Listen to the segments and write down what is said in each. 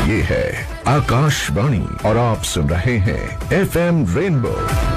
ये है आकाशवाणी और आप सुन रहे हैं FM rainbow.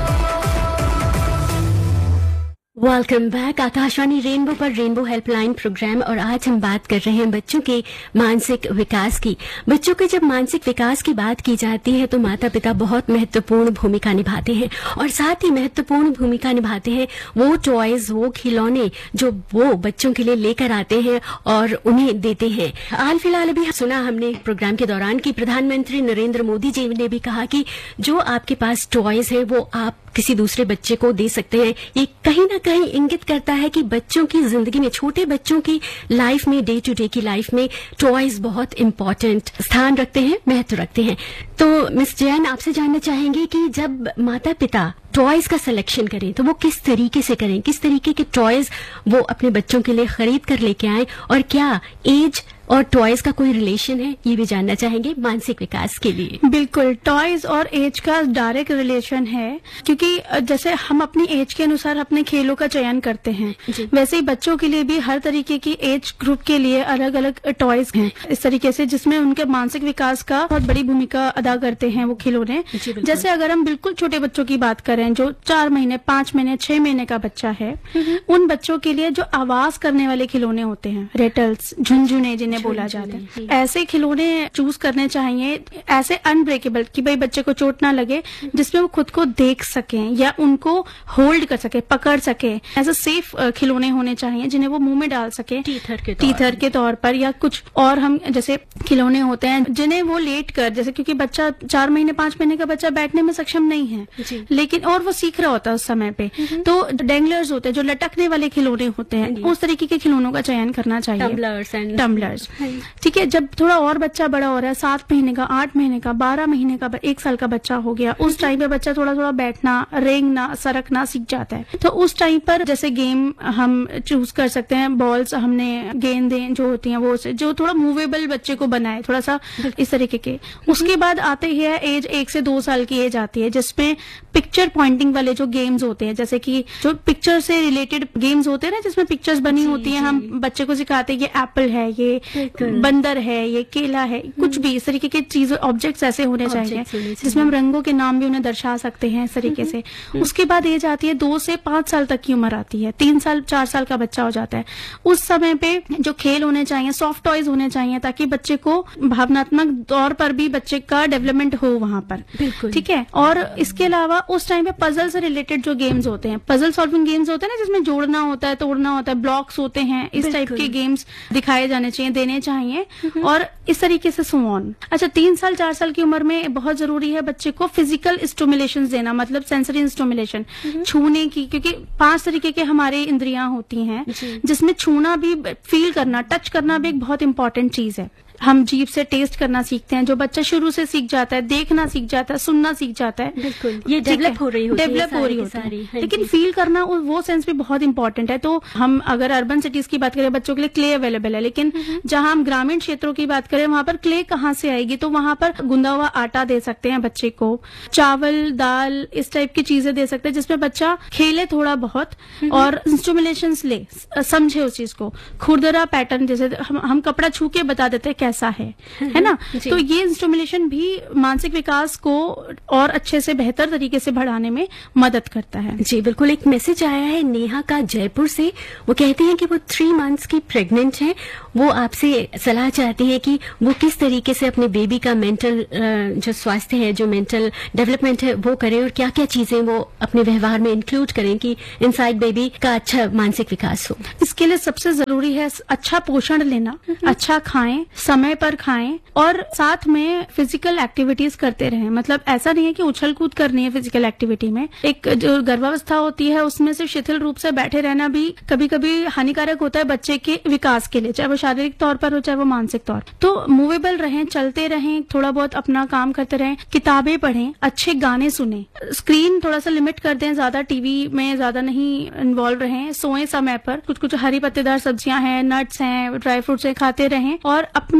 Welcome back. Akashvani rainbow पर रेनबो हेल्पलाइन प्रोग्राम, और आज हम बात कर रहे हैं बच्चों के मानसिक विकास की। बच्चों के जब मानसिक विकास की बात की जाती है तो माता पिता बहुत महत्वपूर्ण भूमिका निभाते हैं, और साथ ही महत्वपूर्ण भूमिका निभाते हैं वो टॉयज, वो खिलौने जो वो बच्चों के लिए लेकर आते हैं और उन्हें देते हैं। हाल फिलहाल अभी सुना हमने प्रोग्राम के दौरान कि प्रधानमंत्री नरेंद्र मोदी जी ने भी कहा कि जो आपके पास टॉयज है वो आप किसी दूसरे बच्चे को दे सकते हैं। ये कहीं ना कहीं इंगित करता है कि बच्चों की जिंदगी में, छोटे बच्चों की लाइफ में, डे टू डे की लाइफ में टॉयज बहुत इम्पोर्टेंट स्थान रखते हैं, महत्व रखते हैं। तो मिस जैन, आपसे जानना चाहेंगे कि जब माता पिता टॉयज का सिलेक्शन करें तो वो किस तरीके से करें, किस तरीके के टॉयज वो अपने बच्चों के लिए खरीद कर लेके आए, और क्या एज और टॉयज का कोई रिलेशन है, ये भी जानना चाहेंगे मानसिक विकास के लिए। बिल्कुल, टॉयज और एज का डायरेक्ट रिलेशन है, क्योंकि जैसे हम अपनी एज के अनुसार अपने खेलों का चयन करते हैं, वैसे ही बच्चों के लिए भी हर तरीके की एज ग्रुप के लिए अलग अलग टॉयज हैं इस तरीके से, जिसमें उनके मानसिक विकास का बहुत बड़ी भूमिका अदा करते हैं वो खिलौने। जैसे अगर हम बिल्कुल छोटे बच्चों की बात करें, जो 4 महीने, 5 महीने, 6 महीने का बच्चा है, उन बच्चों के लिए जो आवाज करने वाले खिलौने होते हैं, रेटल्स, झुनझुने जिन्हें बोला जाता है, ऐसे खिलौने चूज करने चाहिए, ऐसे अनब्रेकेबल कि भाई बच्चे को चोट ना लगे, जिसमें वो खुद को देख सकें या उनको होल्ड कर सके, पकड़ सके। ऐसे सेफ खिलौने होने चाहिए जिन्हें वो मुंह में डाल सके टीथर के तौर पर, या कुछ और हम जैसे खिलौने होते हैं जिन्हें वो लेट कर, जैसे क्योंकि बच्चा 4 महीने 5 महीने का बच्चा बैठने में सक्षम नहीं है, लेकिन और वो सीख रहा होता है उस समय पे, तो डेंगलर्स होते हैं जो लटकने वाले खिलौने होते हैं, उस तरीके के खिलौनों का चयन करना चाहिए। टम्बलर्स, ठीक है। जब थोड़ा और बच्चा बड़ा हो रहा है, 7 महीने का, 8 महीने का, 12 महीने का, 1 साल का बच्चा हो गया, उस टाइम पे बच्चा थोड़ा थोड़ा बैठना, रेंगना, सरकना सीख जाता है, तो उस टाइम पर जैसे गेम हम चूज कर सकते हैं। बॉल्स हमने गेंदें जो होती हैं वो जो थोड़ा मूवेबल बच्चे को बनाए, थोड़ा सा इस तरीके के। उसके बाद आते ही है एज 1 से 2 साल की एज आती है, जिसमें पिक्चर पॉइंटिंग वाले जो गेम्स होते हैं, जैसे कि जो पिक्चर से रिलेटेड गेम्स होते हैं ना, जिसमें पिक्चर्स बनी होती हैं, हम बच्चे को सिखाते हैं ये एप्पल है, ये बंदर है, ये केला है, कुछ भी इस तरीके के चीज, ऑब्जेक्ट्स ऐसे होने चाहिए जिसमें हम रंगों के नाम भी उन्हें दर्शा सकते हैं इस तरीके से। उसके बाद एज आती है 2 से 5 साल तक की उम्र आती है, 3 साल 4 साल का बच्चा हो जाता है। उस समय पे जो खेल होने चाहिए, सॉफ्ट टॉयज होने चाहिए, ताकि बच्चे को भावनात्मक तौर पर भी बच्चे का डेवलपमेंट हो वहां पर, ठीक है। और इसके अलावा उस टाइम पे पजल से रिलेटेड जो गेम्स होते हैं, पजल सॉल्विंग गेम्स होते हैं ना, जिसमें जोड़ना होता है, तोड़ना होता है, ब्लॉक्स होते हैं, इस टाइप के गेम्स दिखाए जाने चाहिए, देने चाहिए, और इस तरीके से सुमोन। अच्छा, 3 साल 4 साल की उम्र में बहुत जरूरी है बच्चे को फिजिकल स्टिमुलेशन देना, मतलब सेंसरी स्टिमुलेशन, छूने की, क्योंकि 5 तरीके के हमारे इंद्रियां होती हैं, जिसमें छूना भी, फील करना, टच करना भी एक बहुत इंपॉर्टेंट चीज है। हम जीभ से टेस्ट करना सीखते हैं, जो बच्चा शुरू से सीख जाता है, देखना सीख जाता है, सुनना सीख जाता है, बिल्कुल ये डेवलप हो रही होती है, लेकिन फील करना वो सेंस भी बहुत इंपॉर्टेंट है। तो हम अगर अर्बन सिटीज की बात करें, बच्चों के लिए क्ले अवेलेबल है, लेकिन जहां हम ग्रामीण क्षेत्रों की बात करें, वहां पर क्ले कहाँ से आएगी? तो वहां पर गुंदा हुआ आटा दे सकते हैं बच्चे को, चावल, दाल, इस टाइप की चीजें दे सकते हैं, जिसमें बच्चा खेले थोड़ा बहुत और स्टिमुलेशन ले, समझे उस चीज को। खुरदरा पैटर्न, जैसे हम कपड़ा छू के बता देते हैं कैसा है ना, तो ये स्टिमुलेशन भी मानसिक विकास को और अच्छे से, बेहतर तरीके से बढ़ाने में मदद करता है। जी बिल्कुल। एक मैसेज आया है नेहा का जयपुर से, वो कहती हैं कि वो 3 मंथ्स की प्रेग्नेंट है, वो आपसे सलाह चाहती है कि वो किस तरीके से अपने बेबी का मेंटल जो स्वास्थ्य है, जो मेंटल डेवलपमेंट है वो करें, और क्या क्या चीजें वो अपने व्यवहार में इंक्लूड करें कि इनसाइड बेबी का अच्छा मानसिक विकास हो। इसके लिए सबसे जरूरी है अच्छा पोषण लेना, अच्छा खाएं, समय पर खाएं, और साथ में फिजिकल एक्टिविटीज करते रहें। मतलब ऐसा नहीं है कि उछल कूद करनी है फिजिकल एक्टिविटी में, एक जो गर्भावस्था होती है उसमें से शिथिल रूप से बैठे रहना भी कभी कभी हानिकारक होता है बच्चे के विकास के लिए, चाहे वो शारीरिक तौर पर हो चाहे वो मानसिक तौर। तो मूवेबल रहें, चलते रहें, थोड़ा बहुत अपना काम करते रहें, किताबें पढ़ें, अच्छे गाने सुने, स्क्रीन थोड़ा सा लिमिट कर दें, ज्यादा टीवी में ज्यादा नहीं इन्वॉल्व रहें, सोएं समय पर, कुछ हरी पत्तेदार सब्जियां हैं, नट्स हैं, ड्राई फ्रूट्स हैं, खाते रहें, और अपना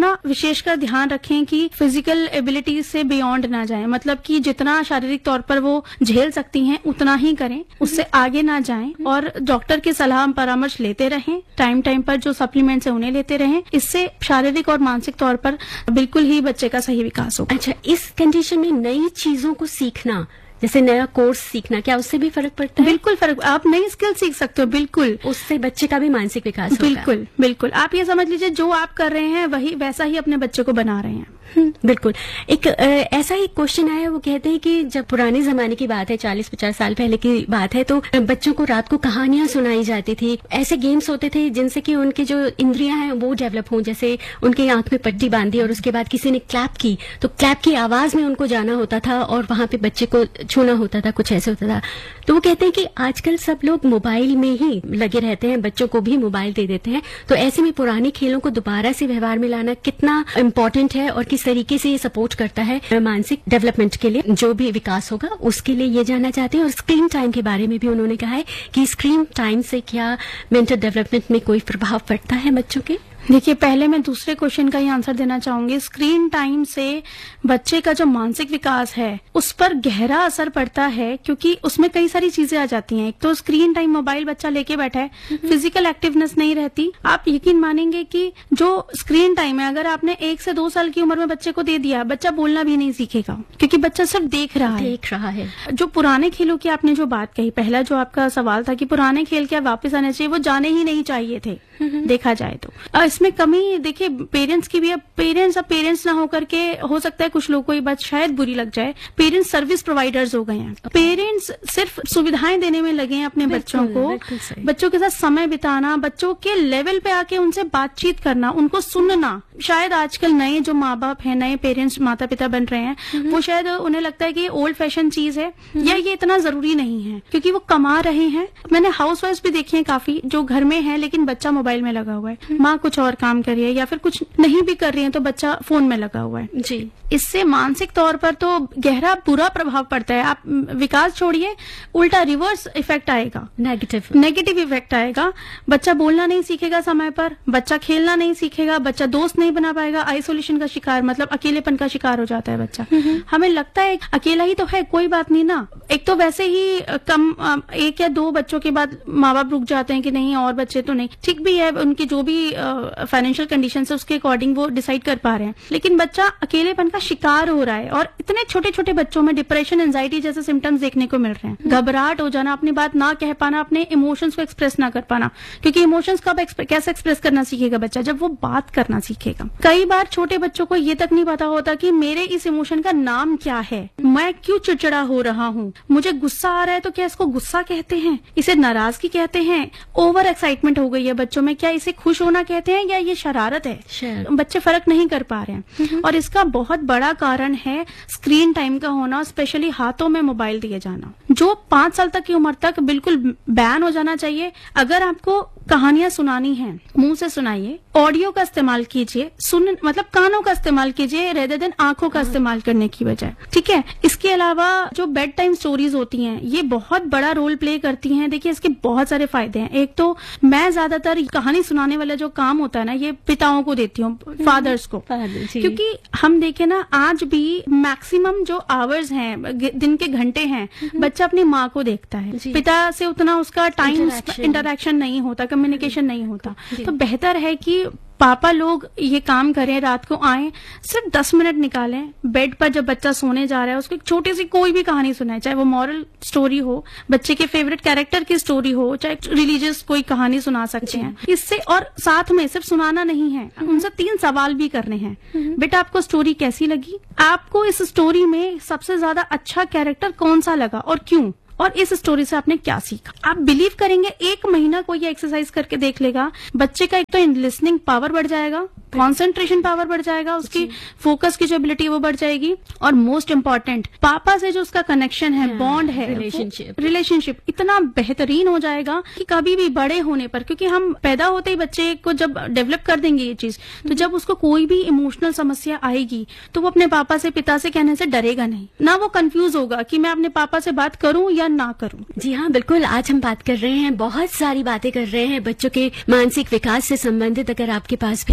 इसका विशेषकर ध्यान रखें कि फिजिकल एबिलिटी से बियॉन्ड ना जाए, मतलब कि जितना शारीरिक तौर पर वो झेल सकती हैं उतना ही करें, उससे आगे ना जाएं और डॉक्टर की सलाह परामर्श लेते रहें, टाइम टाइम पर जो सप्लीमेंट्स है उन्हें लेते रहें। इससे शारीरिक और मानसिक तौर पर बिल्कुल ही बच्चे का सही विकास होगा। अच्छा, इस कंडीशन में नई चीजों को सीखना, जैसे नया कोर्स सीखना, क्या उससे भी फर्क पड़ता है? बिल्कुल फर्क, आप नई स्किल सीख सकते हो, बिल्कुल उससे बच्चे का भी मानसिक विकास होगा। बिल्कुल बिल्कुल, आप ये समझ लीजिए जो आप कर रहे हैं वही वैसा ही अपने बच्चे को बना रहे हैं। बिल्कुल। एक ऐसा ही क्वेश्चन आया, वो कहते हैं कि जब पुराने जमाने की बात है, 40-50 साल पहले की बात है, तो बच्चों को रात को कहानियां सुनाई जाती थी, ऐसे गेम्स होते थे जिनसे कि उनके जो इंद्रियां हैं वो डेवलप हों, जैसे उनके आंख में पट्टी बांधी और उसके बाद किसी ने क्लैप की तो क्लैप की आवाज में उनको जाना होता था और वहां पे बच्चे को छूना होता था, कुछ ऐसे होता था। तो वो कहते हैं कि आजकल सब लोग मोबाइल में ही लगे रहते हैं, बच्चों को भी मोबाइल दे देते हैं, तो ऐसे में पुराने खेलों को दोबारा से व्यवहार में लाना कितना इम्पोर्टेंट है और किस तरीके से ये सपोर्ट करता है मानसिक डेवलपमेंट के लिए, जो भी विकास होगा उसके लिए ये जानना चाहते हैं। और स्क्रीन टाइम के बारे में भी उन्होंने कहा है कि स्क्रीन टाइम से क्या मेंटल डेवलपमेंट में कोई प्रभाव पड़ता है बच्चों के? देखिए, पहले मैं दूसरे क्वेश्चन का ही आंसर देना चाहूंगी। स्क्रीन टाइम से बच्चे का जो मानसिक विकास है उस पर गहरा असर पड़ता है, क्योंकि उसमें कई सारी चीजें आ जाती हैं। एक तो स्क्रीन टाइम, मोबाइल बच्चा लेके बैठा है, फिजिकल एक्टिवनेस नहीं रहती। आप यकीन मानेंगे कि जो स्क्रीन टाइम है, अगर आपने 1 से 2 साल की उम्र में बच्चे को दे दिया, बच्चा बोलना भी नहीं सीखेगा, क्योंकि बच्चा सिर्फ देख रहा है। जो पुराने खेलों की आपने जो बात कही, पहला जो आपका सवाल था कि पुराने खेल क्या वापस आने चाहिए, वो जाने ही नहीं चाहिए थे देखा जाए तो। इसमें कमी देखिए पेरेंट्स की भी, अब पेरेंट्स ना होकर के, हो सकता है कुछ लोगों को ये बात शायद बुरी लग जाए, पेरेंट्स सर्विस प्रोवाइडर्स हो गए हैं। पेरेंट्स सिर्फ सुविधाएं देने में लगे हैं अपने बच्चों को, बच्चों के साथ समय बिताना, बच्चों के लेवल पे आके उनसे बातचीत करना, उनको सुनना। शायद आजकल नए जो माँ बाप हैं, नए पेरेंट्स, माता पिता बन रहे हैं, वो शायद उन्हें लगता है कि ये ओल्ड फैशन चीज है या ये इतना जरूरी नहीं है, क्योंकि वो कमा रहे हैं। मैंने हाउस वाइफ भी देखी है काफी, जो घर में है लेकिन बच्चा मोबाइल में लगा हुआ है, माँ कुछ और काम कर रही है या फिर कुछ नहीं भी कर रही है तो बच्चा फोन में लगा हुआ है जी। इससे मानसिक तौर पर तो गहरा बुरा प्रभाव पड़ता है। आप विकास छोड़िए, उल्टा रिवर्स इफेक्ट आएगा, नेगेटिव इफेक्ट आएगा। बच्चा बोलना नहीं सीखेगा समय पर, बच्चा खेलना नहीं सीखेगा, बच्चा दोस्त नहीं बना पाएगा, आइसोलेशन का शिकार, मतलब अकेलेपन का शिकार हो जाता है बच्चा। हमें लगता है अकेला ही तो है, कोई बात नहीं ना। एक तो वैसे ही कम 1 या 2 बच्चों के बाद माँ बाप रुक जाते हैं कि नहीं और बच्चे तो नहीं, ठीक भी है, उनकी जो भी फाइनेंशियल कंडीशन है उसके अकॉर्डिंग वो डिसाइड कर पा रहे हैं, लेकिन बच्चा अकेलेपन का शिकार हो रहा है। और इतने छोटे छोटे बच्चों में डिप्रेशन, एंजाइटी जैसे सिम्टम्स देखने को मिल रहे हैं। घबराहट हो जाना, अपनी बात ना कह पाना, अपने इमोशंस को एक्सप्रेस ना कर पाना, क्योंकि इमोशंस कब कैसे एक्सप्रेस करना सीखेगा बच्चा, जब वो बात करना सीखेगा। कई बार छोटे बच्चों को ये तक नहीं पता होता कि मेरे इस इमोशन का नाम क्या है, मैं क्यों चिड़चिड़ा हो रहा हूँ, मुझे गुस्सा आ रहा है तो क्या इसको गुस्सा कहते हैं, इसे नाराजगी कहते हैं, ओवर एक्साइटमेंट हो गई है बच्चों में, क्या इसे खुश होना कहते हैं या ये शरारत है। बच्चे फर्क नहीं कर पा रहे हैं और इसका बहुत बड़ा कारण है स्क्रीन टाइम का होना, स्पेशली हाथों में मोबाइल दिए जाना, जो 5 साल तक की उम्र तक बिल्कुल बैन हो जाना चाहिए। अगर आपको कहानियां सुनानी है, मुंह से सुनाइए, ऑडियो का इस्तेमाल कीजिए, मतलब कानों का इस्तेमाल कीजिए रेदर देन आंखों का इस्तेमाल करने की बजाय, ठीक है। इसके अलावा जो बेड टाइम स्टोरीज होती हैं, ये बहुत बड़ा रोल प्ले करती हैं। देखिए इसके बहुत सारे फायदे हैं। एक तो मैं ज्यादातर कहानी सुनाने वाला जो काम होता है ना, ये पिताओं को देती हूँ, फादर्स को, क्योंकि हम देखें ना, आज भी मैक्सिमम जो आवर्स हैं, दिन के घंटे हैं, बच्चा अपनी माँ को देखता है, पिता से उतना उसका टाइम इंटरेक्शन नहीं होता, कम्युनिकेशन नहीं होता। तो बेहतर है कि पापा लोग ये काम करें, रात को आए, सिर्फ 10 मिनट निकालें, बेड पर जब बच्चा सोने जा रहा है उसको एक छोटी सी कोई भी कहानी सुनाए, चाहे वो मॉरल स्टोरी हो, बच्चे के फेवरेट कैरेक्टर की स्टोरी हो, चाहे रिलीजियस कोई कहानी सुना सकते हैं इससे। और साथ में सिर्फ सुनाना नहीं है, उनसे 3 सवाल भी करने हैं। बेटा आपको स्टोरी कैसी लगी, आपको इस स्टोरी में सबसे ज्यादा अच्छा कैरेक्टर कौन सा लगा और क्यों, और इस स्टोरी से आपने क्या सीखा। आप बिलीव करेंगे 1 महीना कोई एक्सरसाइज करके देख लेगा, बच्चे का एक तो लिसनिंग पावर बढ़ जाएगा, कंसंट्रेशन पावर बढ़ जाएगा, उसकी फोकस की जो एबिलिटी वो बढ़ जाएगी, और मोस्ट इम्पोर्टेंट पापा से जो उसका कनेक्शन है, बॉन्ड है, रिलेशनशिप इतना बेहतरीन हो जाएगा कि कभी भी बड़े होने पर, क्योंकि हम पैदा होते ही बच्चे को जब डेवलप कर देंगे ये चीज, तो जब उसको कोई भी इमोशनल समस्या आएगी तो वो अपने पापा से, पिता से कहने से डरेगा नहीं, ना वो कंफ्यूज होगा कि मैं अपने पापा से बात करूं या ना करूं। जी हाँ, बिल्कुल। आज हम बात कर रहे हैं, बहुत सारी बातें कर रहे हैं बच्चों के मानसिक विकास से संबंधित। अगर आपके पास भी कोई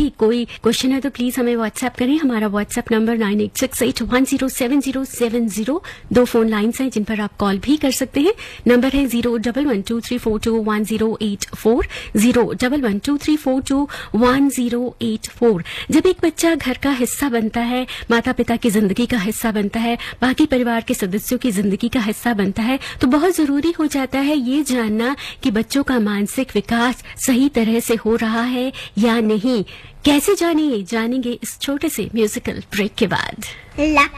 क्वेश्चन है तो प्लीज हमें व्हाट्सएप करें। हमारा व्हाट्सएप नंबर 9868107070। 2 फोन लाइन्स हैं जिन पर आप कॉल भी कर सकते हैं। नंबर है 01123421084, 01123421084। जब एक बच्चा घर का हिस्सा बनता है, माता पिता की जिंदगी का हिस्सा बनता है, बाकी परिवार के सदस्यों की जिंदगी का हिस्सा बनता है, तो बहुत जरूरी हो जाता है ये जानना कि बच्चों का मानसिक विकास सही तरह से हो रहा है या नहीं। कैसे जानेंगे इस छोटे से म्यूजिकल ब्रेक के बाद।